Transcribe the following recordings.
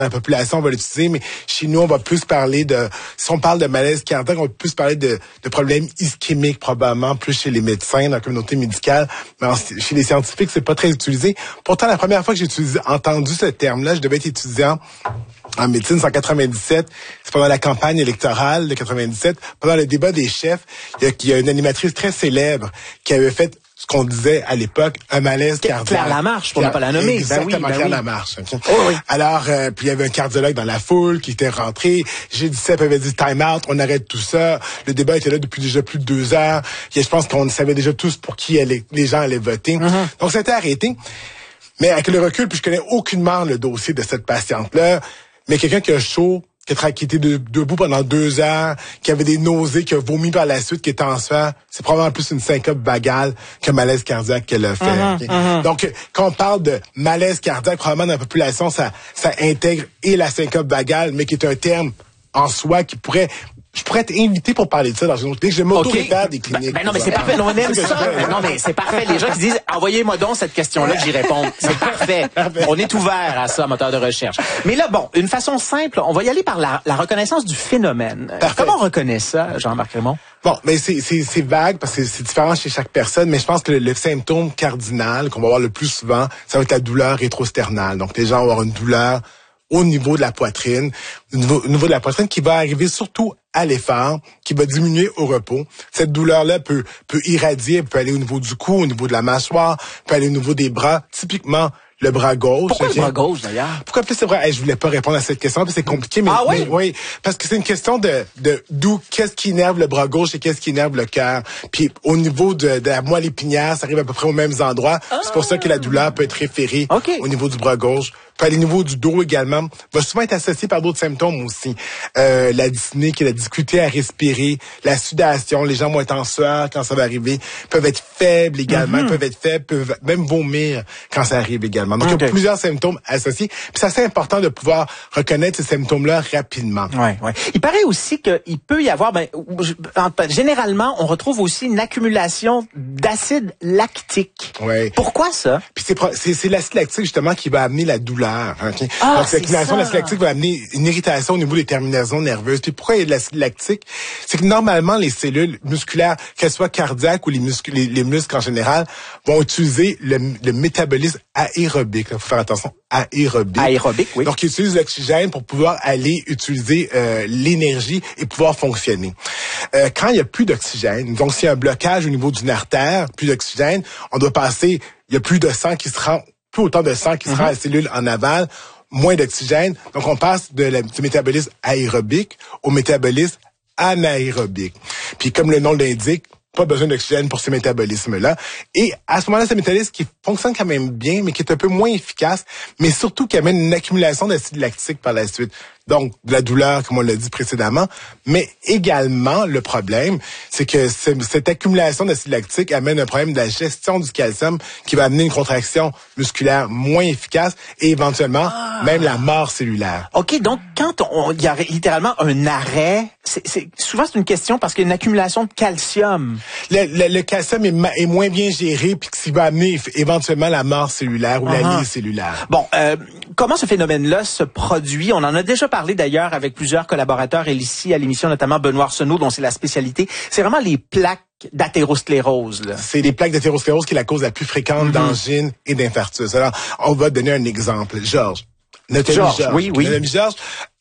la population, on va l'utiliser, mais chez nous, on va plus parler si on parle de malaise cardiaque, on va plus parler de problèmes ischémiques, probablement, plus chez les médecins, dans la communauté médicale. Mais chez les scientifiques, c'est pas très utilisé. Pourtant, la première fois que j'ai entendu ce terme-là, je devais être étudiant en médecine, c'est en 97. C'est pendant la campagne électorale de 97. Pendant le débat des chefs, il y a une animatrice très célèbre qui avait fait ce qu'on disait à l'époque, un malaise cardiaque. Claire Lamarche, pour ne pas la nommer. Exactement, Claire Lamarche. Okay. Oh, oui. Alors, puis il y avait un cardiologue dans la foule qui était rentré. G17 avait dit time out, on arrête tout ça. Le débat était là depuis déjà plus de 2 heures. Je pense qu'on savait déjà tous pour qui les gens allaient voter. Mm-hmm. Donc, c'était arrêté. Mais avec le recul, puis je connais aucunement le dossier de cette patiente-là, mais quelqu'un qui a chaud, qui était debout pendant 2 heures, qui avait des nausées, qui a vomi par la suite, qui est en sueur, c'est probablement plus une syncope vagale qu'un malaise cardiaque qu'elle a fait. Okay? Donc, quand on parle de malaise cardiaque, probablement dans la population, ça intègre et la syncope vagale, mais qui est un terme en soi qui pourrait... Je pourrais être invité pour parler de ça dans une autre clinique. Je m'auto-réfère des cliniques. Ben non, mais c'est parfait. Non, on aime ça. Non, mais c'est parfait. Les gens qui disent, envoyez-moi donc cette question-là que j'y réponds. C'est parfait. On est ouvert à ça, moteur de recherche. Mais là, bon, une façon simple, on va y aller par la reconnaissance du phénomène. Parfait. Comment on reconnaît ça, Jean-Marc Raymond? Bon, mais c'est vague parce que c'est différent chez chaque personne, mais je pense que le symptôme cardinal qu'on va avoir le plus souvent, ça va être la douleur rétrosternale. Donc, les gens vont avoir une douleur au niveau de la poitrine, au niveau de la poitrine qui va arriver surtout à l'effort, qui va diminuer au repos. Cette douleur-là peut irradier, peut aller au niveau du cou, au niveau de la mâchoire, peut aller au niveau des bras, typiquement le bras gauche. Pourquoi le bras gauche, d'ailleurs? Pourquoi plus c'est vrai? Hey, je voulais pas répondre à cette question, parce que c'est compliqué, mais, oui? Oui, parce que c'est une question de d'où, qu'est-ce qui énerve le bras gauche et qu'est-ce qui énerve le cœur. Puis au niveau de la moelle épinière, ça arrive à peu près aux mêmes endroits. C'est pour ça que la douleur peut être référée au niveau du bras gauche. Peut aller au niveau du dos également. Va souvent être associé par d'autres symptômes aussi. La dyspnée, qui est la difficulté à respirer, la sudation, les gens vont être en sueur quand ça va arriver, peuvent être faibles également, peuvent même vomir quand ça arrive également. Donc, il y a plusieurs symptômes associés. Puis c'est assez important de pouvoir reconnaître ces symptômes-là rapidement. Ouais. Il paraît aussi qu'il peut y avoir, généralement, on retrouve aussi une accumulation d'acide lactique. Ouais. Pourquoi ça? Puis c'est l'acide lactique, justement, qui va amener la douleur. Okay? Donc, l'accumulation de l'acide lactique va amener une irritation au niveau des terminaisons nerveuses. Puis pourquoi il y a de l'acide lactique? C'est que normalement, les cellules musculaires, qu'elles soient cardiaques ou les muscles en général, vont utiliser le métabolisme aérobique. Il faut faire attention. Aérobique, oui. Donc, ils utilisent l'oxygène pour pouvoir aller utiliser l'énergie et pouvoir fonctionner. Quand il y a plus d'oxygène, donc s'il y a un blocage au niveau d'une artère, plus d'oxygène, on doit passer, il y a plus de sang qui se rend, plus autant de sang qui se rend à la cellule en aval, moins d'oxygène. Donc, on passe du métabolisme aérobique au métabolisme anaérobique. Puis, comme le nom l'indique, pas besoin d'oxygène pour ce métabolisme-là. Et à ce moment-là, c'est un métabolisme qui fonctionne quand même bien, mais qui est un peu moins efficace, mais surtout qui amène une accumulation d'acide lactique par la suite. Donc, de la douleur, comme on l'a dit précédemment. Mais également, le problème, c'est que cette accumulation d'acide lactique amène un problème de la gestion du calcium qui va amener une contraction musculaire moins efficace et éventuellement même la mort cellulaire. OK, donc quand il y a littéralement un arrêt, souvent c'est une question parce qu'il y a une accumulation de calcium. Le calcium est moins bien géré puis ce qui va amener éventuellement la mort cellulaire ou l'anémie cellulaire. Bon, comment ce phénomène-là se produit? On en a déjà parlé d'ailleurs avec plusieurs collaborateurs ici à l'émission, notamment Benoît Arsenault, dont c'est la spécialité. C'est vraiment les plaques d'athérosclérose. C'est les plaques d'athérosclérose qui est la cause la plus fréquente d'angine et d'infarctus. Alors, on va donner un exemple. Georges. Notre ami Georges,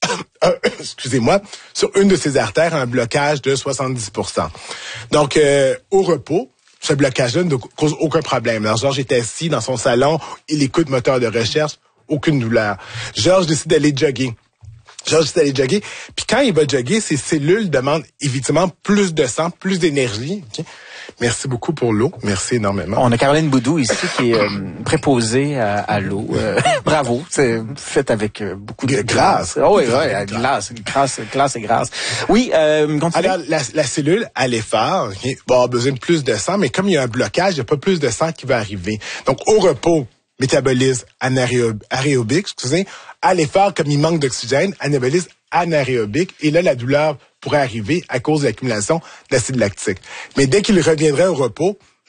excusez-moi, sur une de ses artères, un blocage de 70%. Donc, au repos, ce blocage-là ne cause aucun problème. Alors, Georges est assis dans son salon, il écoute moteur de recherche, aucune douleur. Georges décide d'aller jogger. Puis quand il va jogger, ses cellules demandent évidemment plus de sang, plus d'énergie. Okay? Merci beaucoup pour l'eau. Merci énormément. On a Caroline Boudou ici qui est préposée à l'eau. Bravo. C'est fait avec beaucoup de grâce. Oui, glace et grâce. Oui, continue. Alors, la cellule à l'effort va avoir besoin de plus de sang, mais comme il y a un blocage, il n'y a pas plus de sang qui va arriver. Donc, au repos, métabolisme aérobique, à l'effort, comme il manque d'oxygène, métabolisme anaérobique, et là, la douleur pourrait arriver à cause de l'accumulation d'acide lactique. Mais dès qu'il reviendrait au repos,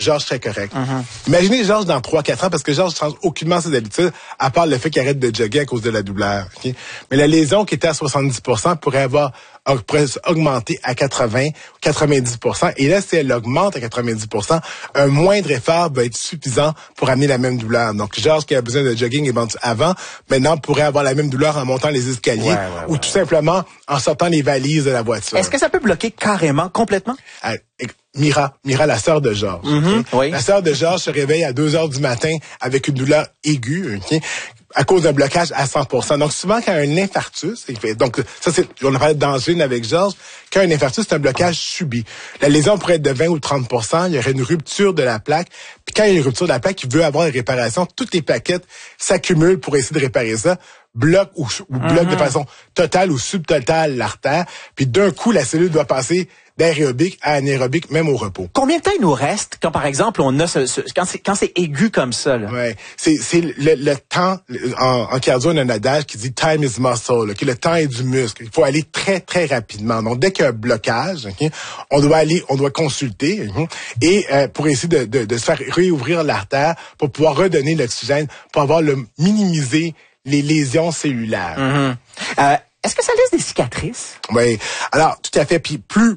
Georges serait correct. Imaginez Georges dans 3-4 ans, parce que Georges ne change aucunement ses habitudes, à part le fait qu'il arrête de jogger à cause de la douleur. Okay? Mais la lésion qui était à 70% pourrait augmenter à 80, 90%. Et là, si elle augmente à 90%, un moindre effort va être suffisant pour amener la même douleur. Donc, Georges qui a besoin de jogging avant, maintenant pourrait avoir la même douleur en montant les escaliers ou tout simplement en sortant les valises de la voiture. Est-ce que ça peut bloquer carrément, complètement? Mira, la sœur de Georges. Okay? La sœur de Georges se réveille à 2 heures du matin avec une douleur aiguë, okay? À cause d'un blocage à 100%. Donc, souvent, quand il y a un infarctus, donc, ça, on a parlé d'angine avec Georges, quand il y a un infarctus, c'est un blocage subi. La lésion pourrait être de 20 ou 30%, il y aurait une rupture de la plaque, puis quand il y a une rupture de la plaque, il veut avoir une réparation, toutes les plaquettes s'accumulent pour essayer de réparer ça, bloque ou bloque de façon totale ou subtotale l'artère, puis d'un coup, la cellule doit passer d'aérobique à anaérobique, même au repos. Combien de temps il nous reste quand, par exemple, on a quand c'est aigu comme ça, là? Ouais. C'est le temps, en cardio, on a un adage qui dit time is muscle, là, que le temps est du muscle. Il faut aller très, très rapidement. Donc, dès qu'il y a un blocage, okay, on doit consulter, et pour essayer de se faire réouvrir l'artère pour pouvoir redonner l'oxygène, pour minimiser les lésions cellulaires. Est-ce que ça laisse des cicatrices? Oui. Alors, tout à fait. Puis plus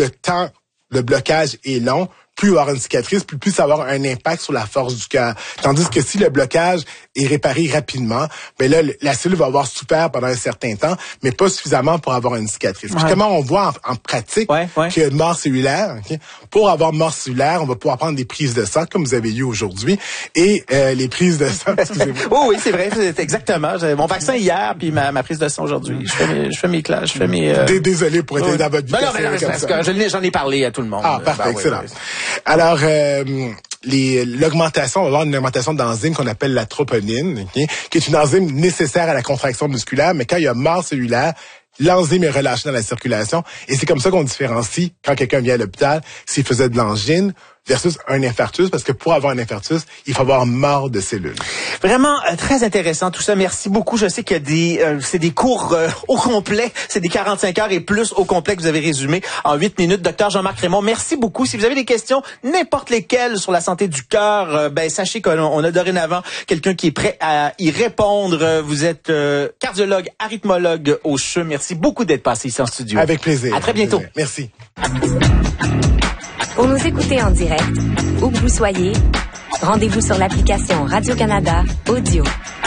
le blocage est long, plus il va y avoir une cicatrice, plus ça va avoir un impact sur la force du cœur. Tandis que si le blocage est réparé rapidement, ben là, la cellule va avoir souffert pendant un certain temps, mais pas suffisamment pour avoir une cicatrice. Puis comment on voit en pratique qu'il y a une mort cellulaire? Okay? Pour avoir mort cellulaire, on va pouvoir prendre des prises de sang, comme vous avez eu aujourd'hui, et les prises de sang, excusez-moi. Oui, c'est vrai, c'est exactement. J'avais mon vaccin hier, puis ma prise de sang aujourd'hui. Je fais mes classes, Désolé pour être dans votre vie. Non, j'en ai parlé à tout le monde. Ah, parfait, excellent. Alors, l'augmentation, on va avoir une augmentation d'enzyme qu'on appelle la troponine, okay, qui est une enzyme nécessaire à la contraction musculaire, mais quand il y a mort cellulaire, l'enzyme est relâchée dans la circulation, et c'est comme ça qu'on différencie, quand quelqu'un vient à l'hôpital, s'il faisait de l'angine versus un infarctus, parce que pour avoir un infarctus, il faut avoir mort de cellules. Vraiment très intéressant tout ça. Merci beaucoup. Je sais qu'il y a c'est des cours au complet, c'est des 45 heures et plus au complet que vous avez résumé en 8 minutes. Docteur Jean-Marc Raymond, merci beaucoup. Si vous avez des questions, n'importe lesquelles sur la santé du cœur, sachez qu'on a dorénavant quelqu'un qui est prêt à y répondre. Vous êtes cardiologue, arythmologue au CHU. Merci beaucoup d'être passé ici en studio. Avec plaisir. À très bientôt. Merci. Pour nous écouter en direct, où que vous soyez, rendez-vous sur l'application Radio-Canada Audio.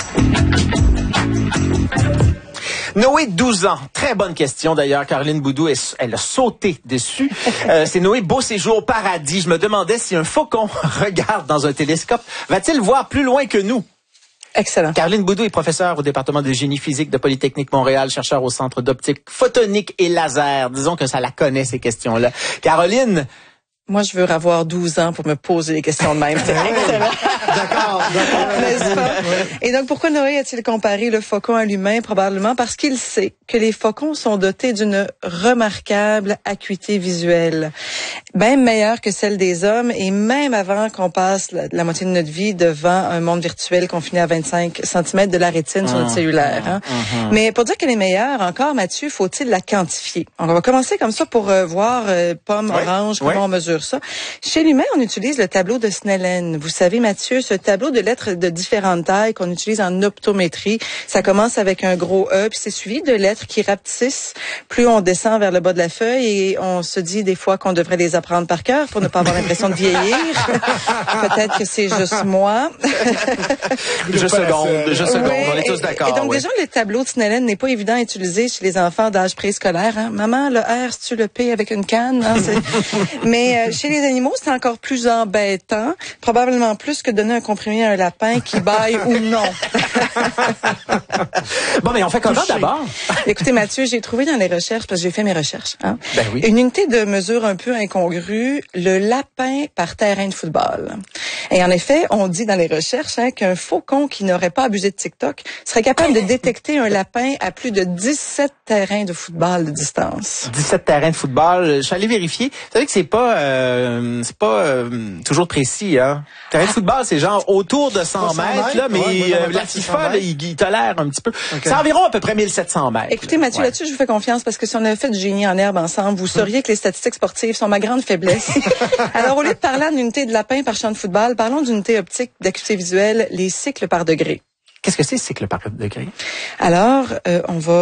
Noé, 12 ans. Très bonne question d'ailleurs. Caroline Boudou, elle a sauté dessus. C'est Noé, beau séjour au paradis. Je me demandais si un faucon regarde dans un télescope, va-t-il voir plus loin que nous? Excellent. Caroline Boudou est professeure au département de génie physique de Polytechnique Montréal, chercheur au Centre d'optique photonique et laser. Disons que ça la connaît, ces questions-là. Caroline... Moi, je veux avoir 12 ans pour me poser des questions de même. C'est excellent. D'accord. N'est-ce pas? Et donc, pourquoi Noé a-t-il comparé le faucon à l'humain? Probablement parce qu'il sait que les faucons sont dotés d'une remarquable acuité visuelle, même meilleure que celle des hommes, et même avant qu'on passe la moitié de notre vie devant un monde virtuel confiné à 25 cm de la rétine sur notre cellulaire. Hein? Mais pour dire qu'elle est meilleure, encore, Mathieu, faut-il la quantifier? On va commencer comme ça pour voir pomme, orange, comment on mesure ça. Chez l'humain, on utilise le tableau de Snellen. Vous savez, Mathieu, ce tableau de lettres de différentes tailles qu'on utilise en optométrie, ça commence avec un gros E, puis c'est suivi de lettres qui rapetissent. Plus on descend vers le bas de la feuille, et on se dit des fois qu'on devrait les apprendre par cœur pour ne pas avoir l'impression de vieillir. Peut-être que c'est juste moi. Je seconde, on est tous d'accord. Et donc déjà, le tableau de Snellen n'est pas évident à utiliser chez les enfants d'âge préscolaire. Hein? Maman, le R, c'est-tu le P avec une canne? Hein? Mais chez les animaux, c'est encore plus embêtant. Probablement plus que donner un comprimé à un lapin qui bâille ou non. Bon, mais on fait comment d'abord? Écoutez, Mathieu, j'ai trouvé dans les recherches, parce que j'ai fait mes recherches, hein, une unité de mesure un peu incongrue, le lapin par terrain de football. Et en effet, on dit dans les recherches qu'un faucon qui n'aurait pas abusé de TikTok serait capable de détecter un lapin à plus de 17 terrains de football de distance. 17 terrains de football. Je suis allé vérifier. Vous savez que c'est pas toujours précis, hein. Terrain de football, c'est genre autour de 100 mètres, là, mais la FIFA, là, il tolère un petit peu. Okay. C'est environ à peu près 1700 mètres. Écoutez, Mathieu, là-dessus, je vous fais confiance parce que si on avait fait du génie en herbe ensemble, vous sauriez que les statistiques sportives sont ma grande faiblesse. Alors, au lieu de parler d'une unité de lapin par champ de football, parlons d'une unité optique d'acuité visuelle, les cycles par degré. Qu'est-ce que c'est, cycle par degré? Alors, on va